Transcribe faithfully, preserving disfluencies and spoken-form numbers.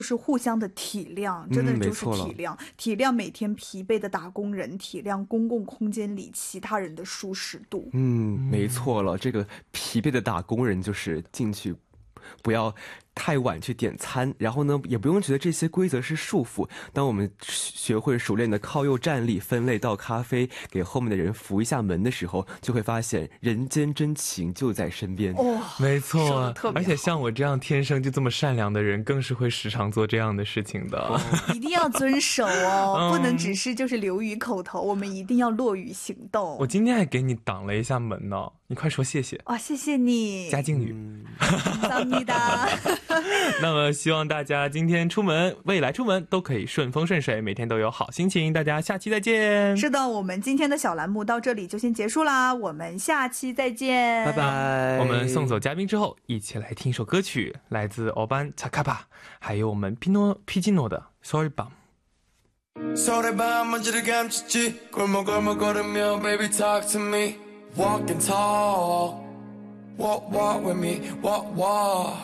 是互相的体谅，真的就是体谅、嗯、体谅每天疲惫的打工人，体谅公共空间里其他人的舒适度。 嗯，没错了，这个疲惫的打工人就是进去不要太晚去点餐，然后呢也不用觉得这些规则是束缚，当我们学会熟练的靠右站立分类倒咖啡给后面的人扶一下门的时候，就会发现人间真情就在身边。 哦，没错，而且像我这样天生就这么善良的人更是会时常做这样的事情的、哦、 一定要遵守哦、嗯、不能只是就是流于口头，我们一定要落于行动。 我今天还给你挡了一下门呢，你快说谢谢。 哇、哦，谢谢你嘉靖女。那么希望大家今天出门未来出门都可以顺风顺水，每天都有好心情。大家下期再见。 是的，我们今天的小栏目到这里就先结束啦，我们下期再见， 拜拜。 我们送走嘉宾之后一起来听一首歌曲，来自欧班查卡巴还有我们피노 피지노的 서울밤。 서울밤 먼지를 감췄지 골목골목 걸으며 baby talk to me walk and talk walk walk with me walk walk